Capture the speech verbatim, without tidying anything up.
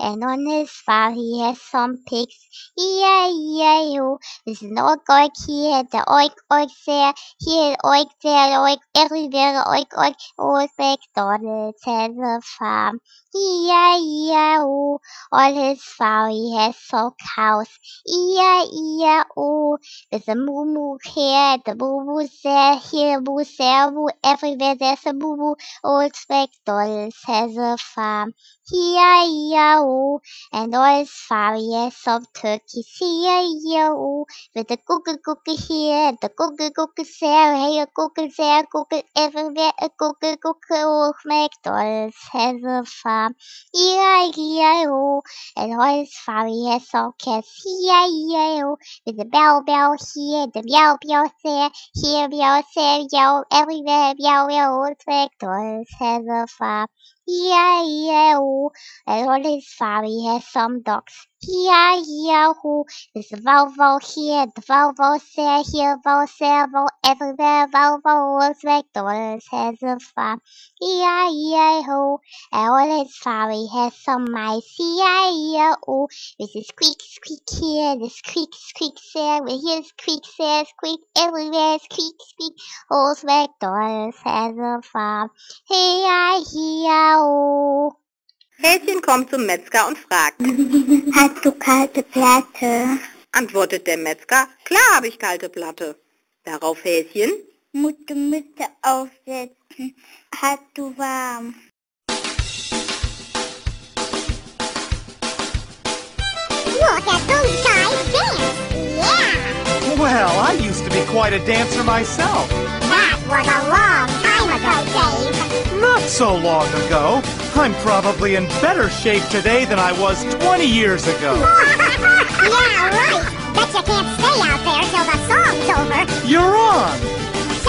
and on his farm he has some pigs. E I E I O. There's an oink oink here, the oink oink there, here oink there, oink everywhere, oink oink. Old MacDonald has a farm. E I E I O. On his farm he has some cows. E I E I O. There's a moo moo here, the moo moo there, here moo there, moo everywhere. There's a moo moo. Old MacDonald has a farm. E I E I O. And on his farm he has some turkeys. E I E I O. With the cookie cookie here, the cookie cookie there, here cookie there, cookie everywhere, a cookie cookie. Old MacDonald has a farm. E I E I O. And on his farm he has some cats. E I E I O. With the bell bell here, the meow meow there, here meow there, meow everywhere, meow meow. Old MacDonald has a farm. E I E I O. And on his farm he has some dogs. E I E I O. There's a Volvo here, the Volvo there, here Volvo there, Volvo everywhere, Volvo. Old MacDonald has a farm. E I E I O. And on his farm he has some mice. E I E I O. With his squeak squeak here, the squeak squeak there, with his squeak there, squeak everywhere, squeak squeak. Old MacDonald has a farm. E I E I O. Häschen kommt zum Metzger und fragt: Hast du kalte Platte? Antwortet der Metzger: Klar habe ich kalte Platte. Darauf Häschen: Musst du Mütze aufsetzen. Hast du warm? Look at those guys dance! Yeah! Well, I used to be quite a dancer myself. That was a long time ago, Dave. Not so long ago. I'm probably in better shape today than I was twenty years ago. Yeah, right. Bet you can't stay out there till the song's over. You're on.